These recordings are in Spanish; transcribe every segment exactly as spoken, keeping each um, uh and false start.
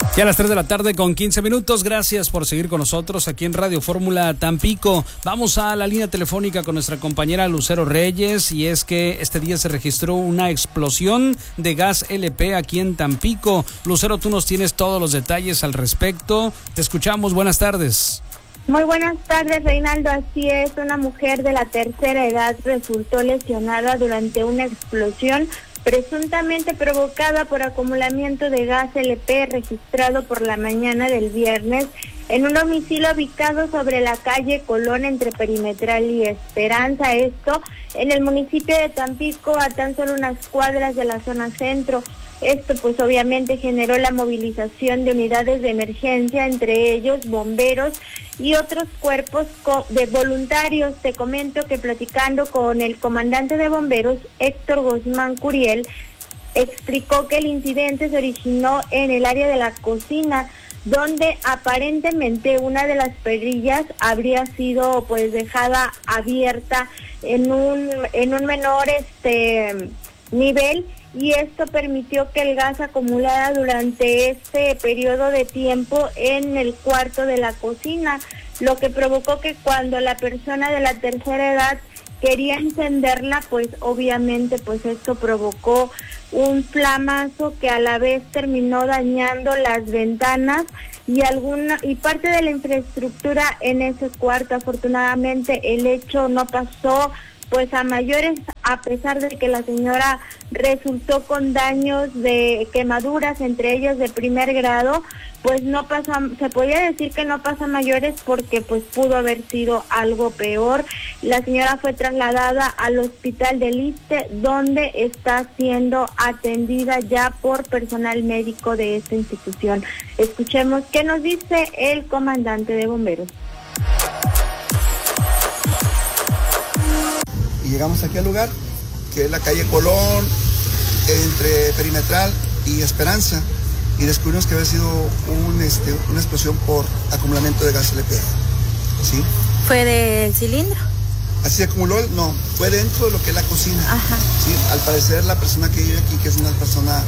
Ya a las tres de la tarde con quince minutos, gracias por seguir con nosotros aquí en Radio Fórmula Tampico. Vamos a la línea telefónica con nuestra compañera Lucero Reyes, y es que este día se registró una explosión de gas L P aquí en Tampico. Lucero, tú nos tienes todos los detalles al respecto. Te escuchamos, buenas tardes. Muy buenas tardes, Reinaldo. Así es, una mujer de la tercera edad resultó lesionada durante una explosión presuntamente provocada por acumulamiento de gas L P registrado por la mañana del viernes en un domicilio ubicado sobre la calle Colón entre Perimetral y Esperanza, esto en el municipio de Tampico, a tan solo unas cuadras de la zona centro. Esto pues obviamente generó la movilización de unidades de emergencia, entre ellos bomberos y otros cuerpos de voluntarios. Te comento que platicando con el comandante de bomberos, Héctor Guzmán Curiel, explicó que el incidente se originó en el área de la cocina, donde aparentemente una de las perillas habría sido pues dejada abierta en un en un menor este nivel, y esto permitió que el gas acumulara durante este periodo de tiempo en el cuarto de la cocina, lo que provocó que cuando la persona de la tercera edad quería encenderla, pues obviamente pues esto provocó un flamazo que a la vez terminó dañando las ventanas y alguna y parte de la infraestructura en ese cuarto. Afortunadamente el hecho no pasó pues a mayores, a pesar de que la señora resultó con daños de quemaduras, entre ellos de primer grado, pues no pasa, se podría decir que no pasa a mayores porque pues pudo haber sido algo peor. La señora fue trasladada al hospital del Iste, donde está siendo atendida ya por personal médico de esta institución. Escuchemos qué nos dice el comandante de bomberos. Llegamos aquí al lugar, que es la calle Colón, entre Perimetral y Esperanza, y descubrimos que había sido un, este, una explosión por acumulamiento de gas L P. ¿Sí? ¿Fue del cilindro? Así se acumuló, no, fue dentro de lo que es la cocina. Ajá. ¿Sí? Al parecer la persona que vive aquí, que es una persona,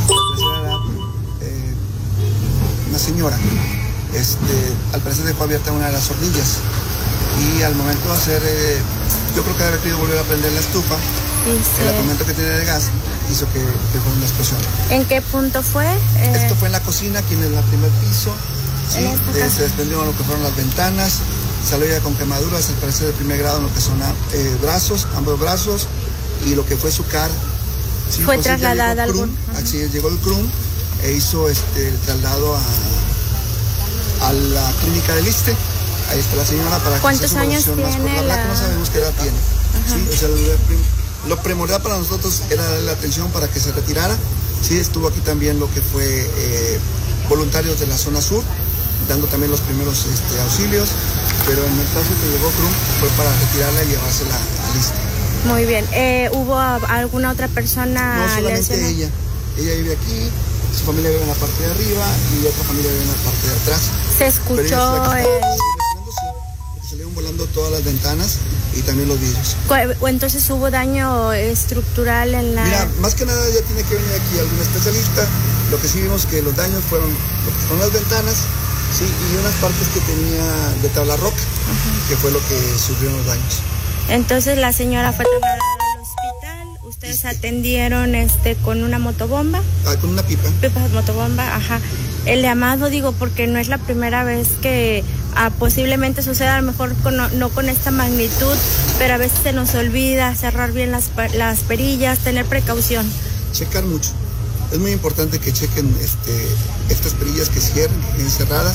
eh, una señora, este, al parecer dejó abierta una de las hornillas, y al momento de hacer... Eh, yo creo que había querido volver a prender la estufa. Sí. El acumulamiento que tenía de gas hizo que, que fue una explosión. ¿En qué punto fue? Eh... Esto fue en la cocina, aquí en el primer piso. ¿Sí? Eh, se desprendieron lo que fueron las ventanas, salió ya con quemaduras, al parecer de primer grado en lo que son eh, brazos, ambos brazos, y lo que fue su cara. ¿Sí? ¿Fue pues trasladada al algún? Así es, llegó el C R U M e hizo este, el traslado a, a la clínica del Iste. Ahí está la señora para que ¿Cuántos años tiene la... la...? que no sabemos qué edad tiene. ¿Sí? O sea, lo primordial para nosotros era darle la atención para que se retirara. Sí, estuvo aquí también lo que fue eh, voluntarios de la zona sur, dando también los primeros este, auxilios, pero en el caso que llegó C R U M fue para retirarla y llevársela a lista. Muy bien. Eh, ¿Hubo alguna otra persona? No, solamente lesionada? ella. Ella vive aquí, su familia vive en la parte de arriba y otra familia vive en la parte de atrás. Se escuchó el... Salieron volando todas las ventanas y también los vidrios. ¿O entonces hubo daño estructural en la...? Mira, más que nada ya tiene que venir aquí algún especialista. Lo que sí vimos que los daños fueron lo que son las ventanas, sí, y unas partes que tenía de tabla roca, uh-huh, que fue lo que sufrieron los daños. Entonces la señora fue trasladada al hospital. ¿Ustedes ¿Viste? atendieron este con una motobomba? Ah, con una pipa. Pipa, motobomba, ajá. El llamado, digo, porque no es la primera vez que ah, posiblemente suceda, a lo mejor con, no, no con esta magnitud, pero a veces se nos olvida cerrar bien las, las perillas, tener precaución. Checar mucho. Es muy importante que chequen este, estas perillas, que cierren, que queden cerradas.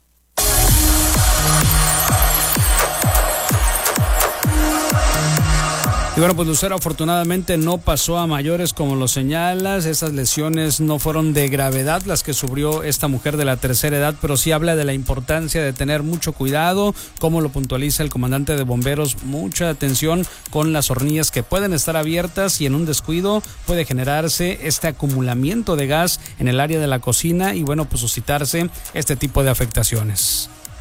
Y bueno, pues Lucero, afortunadamente no pasó a mayores como lo señalas. Esas lesiones no fueron de gravedad las que sufrió esta mujer de la tercera edad, pero sí habla de la importancia de tener mucho cuidado, como lo puntualiza el comandante de bomberos, mucha atención con las hornillas que pueden estar abiertas y en un descuido puede generarse este acumulamiento de gas en el área de la cocina y bueno, pues suscitarse este tipo de afectaciones.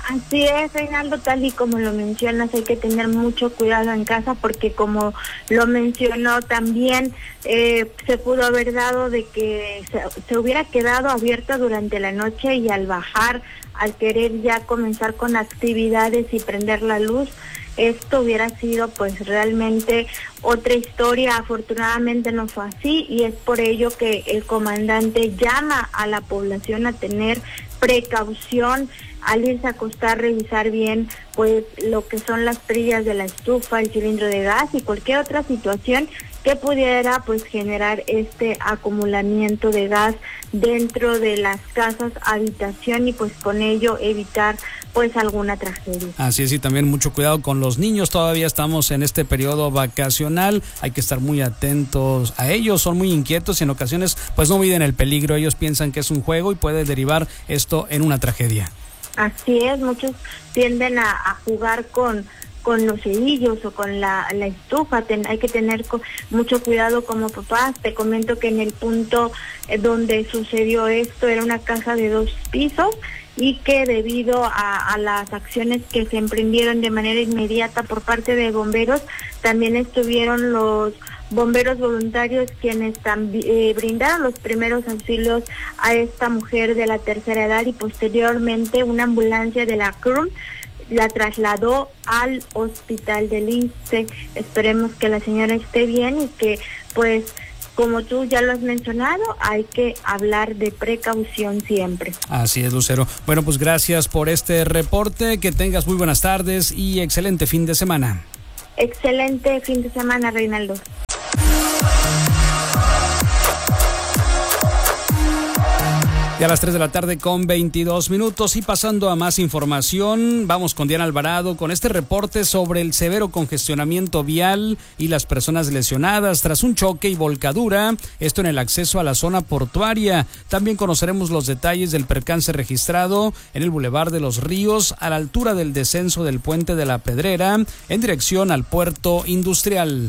Así es, Reinaldo, tal y como lo mencionas, hay que tener mucho cuidado en casa porque como lo mencionó también, eh, se pudo haber dado de que se, se hubiera quedado abierta durante la noche y al bajar, al querer ya comenzar con actividades y prender la luz, esto hubiera sido pues realmente otra historia. Afortunadamente no fue así y es por ello que el comandante llama a la población a tener precaución al irse a acostar, revisar bien pues lo que son las perillas de la estufa, el cilindro de gas y cualquier otra situación que pudiera pues generar este acumulamiento de gas dentro de las casas habitación y pues con ello evitar pues alguna tragedia. Así es, y también mucho cuidado con los niños, todavía estamos en este periodo vacacional, hay que estar muy atentos a ellos, son muy inquietos y en ocasiones pues no miden el peligro, ellos piensan que es un juego y puede derivar esto en una tragedia. Así es, muchos tienden a, a jugar con con los cerillos o con la, la estufa. Ten, hay que tener co- mucho cuidado como papás. Te comento que en el punto eh, donde sucedió esto era una casa de dos pisos y que debido a, a las acciones que se emprendieron de manera inmediata por parte de bomberos, también estuvieron los bomberos voluntarios quienes también eh, brindaron los primeros auxilios a esta mujer de la tercera edad y posteriormente una ambulancia de la Cruz la trasladó al hospital del I S S S T E. Esperemos que la señora esté bien y que pues como tú ya lo has mencionado, hay que hablar de precaución siempre. Así es, Lucero. Bueno, pues gracias por este reporte, que tengas muy buenas tardes y excelente fin de semana. Excelente fin de semana, Reinaldo. Ya a las tres de la tarde con veintidós minutos y pasando a más información, vamos con Diana Alvarado con este reporte sobre el severo congestionamiento vial y las personas lesionadas tras un choque y volcadura, esto en el acceso a la zona portuaria. También conoceremos los detalles del percance registrado en el Boulevard de los Ríos a la altura del descenso del Puente de la Pedrera en dirección al puerto industrial.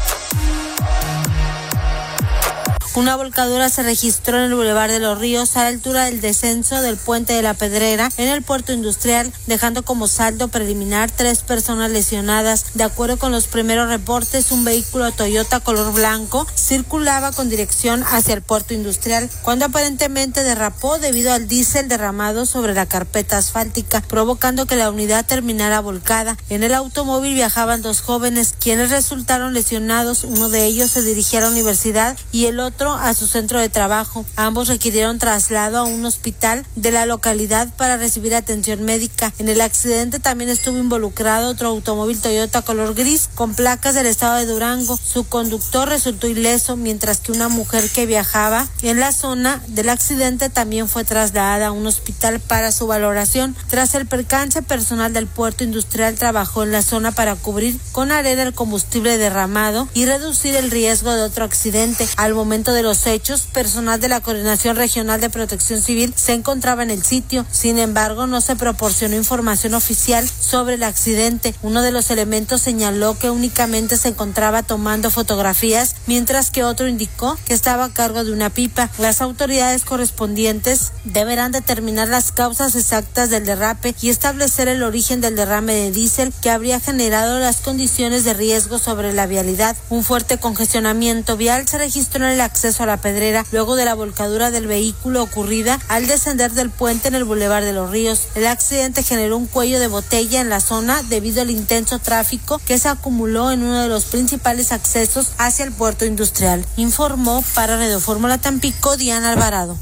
Una volcadura se registró en el Boulevard de los Ríos a la altura del descenso del Puente de la Pedrera en el puerto industrial, dejando como saldo preliminar tres personas lesionadas. De acuerdo con los primeros reportes, un vehículo Toyota color blanco circulaba con dirección hacia el puerto industrial cuando aparentemente derrapó debido al diésel derramado sobre la carpeta asfáltica, provocando que la unidad terminara volcada. En el automóvil viajaban dos jóvenes, quienes resultaron lesionados. Uno de ellos se dirigía a la universidad y el otro a su centro de trabajo. Ambos requirieron traslado a un hospital de la localidad para recibir atención médica. En el accidente también estuvo involucrado otro automóvil Toyota color gris con placas del estado de Durango. Su conductor resultó ileso, mientras que una mujer que viajaba en la zona del accidente también fue trasladada a un hospital para su valoración. Tras el percance, personal del puerto industrial trabajó en la zona para cubrir con arena el combustible derramado y reducir el riesgo de otro accidente. Al momento de los hechos, personal de la Coordinación Regional de Protección Civil se encontraba en el sitio. Sin embargo, no se proporcionó información oficial sobre el accidente. Uno de los elementos señaló que únicamente se encontraba tomando fotografías, mientras que otro indicó que estaba a cargo de una pipa. Las autoridades correspondientes deberán determinar las causas exactas del derrape y establecer el origen del derrame de diésel que habría generado las condiciones de riesgo sobre la vialidad. Un fuerte congestionamiento vial se registró en el acceso a la Pedrera luego de la volcadura del vehículo ocurrida al descender del puente en el Boulevard de los Ríos. El accidente generó un cuello de botella en la zona debido al intenso tráfico que se acumuló en uno de los principales accesos hacia el puerto industrial. Informó para Radio Fórmula Tampico Diana Alvarado.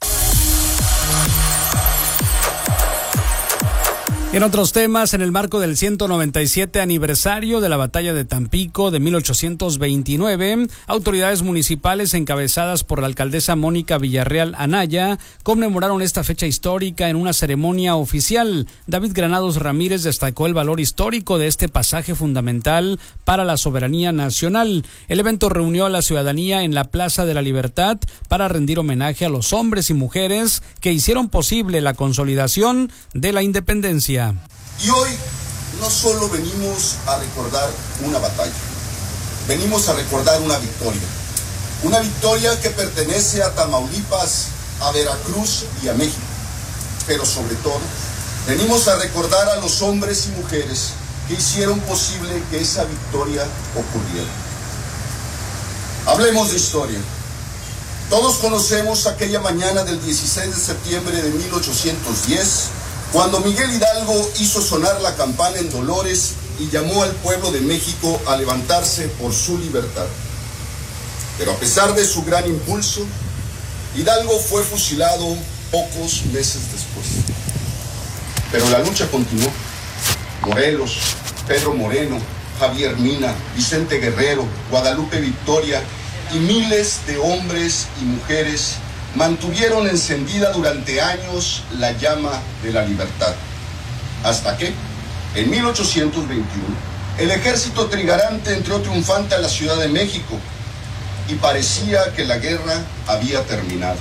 En otros temas, en el marco del ciento noventa y siete aniversario de la batalla de Tampico de mil ochocientos veintinueve, autoridades municipales encabezadas por la alcaldesa Mónica Villarreal Anaya conmemoraron esta fecha histórica en una ceremonia oficial. David Granados Ramírez destacó el valor histórico de este pasaje fundamental para la soberanía nacional. El evento reunió a la ciudadanía en la Plaza de la Libertad para rendir homenaje a los hombres y mujeres que hicieron posible la consolidación de la independencia. Y hoy no solo venimos a recordar una batalla, venimos a recordar una victoria. Una victoria que pertenece a Tamaulipas, a Veracruz y a México. Pero sobre todo, Venimos a recordar a los hombres y mujeres que hicieron posible que esa victoria ocurriera. Hablemos de historia. Todos conocemos aquella mañana del dieciséis de septiembre de mil ochocientos diez, cuando Miguel Hidalgo hizo sonar la campana en Dolores y llamó al pueblo de México a levantarse por su libertad. Pero a pesar de su gran impulso, Hidalgo fue fusilado pocos meses después. Pero la lucha continuó. Morelos, Pedro Moreno, Javier Mina, Vicente Guerrero, Guadalupe Victoria y miles de hombres y mujeres mantuvieron encendida durante años la llama de la libertad. Hasta que, en mil ochocientos veintiuno, el ejército trigarante entró triunfante a la Ciudad de México y parecía que la guerra había terminado.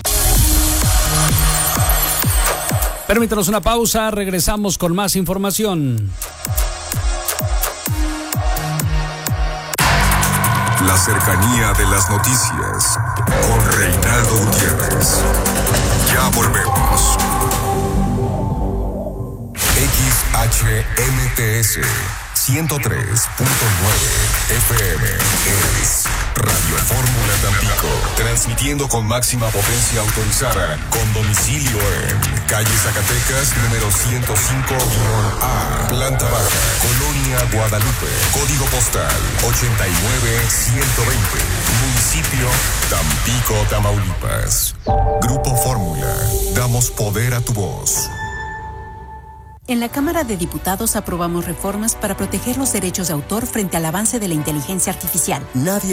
Permítanos una pausa, regresamos con más información. La cercanía de las noticias con Reinaldo Gutiérrez. Ya volvemos. X H M T S ciento tres punto nueve F M es Radio Fórmula Tampico, transmitiendo con máxima potencia autorizada, con domicilio en calle Zacatecas, número ciento cinco A, planta baja, Colonia Guadalupe, código postal ochenta y nueve ciento veinte, municipio Tampico, Tamaulipas. Grupo Fórmula, damos poder a tu voz. En la Cámara de Diputados aprobamos reformas para proteger los derechos de autor frente al avance de la inteligencia artificial. Nadie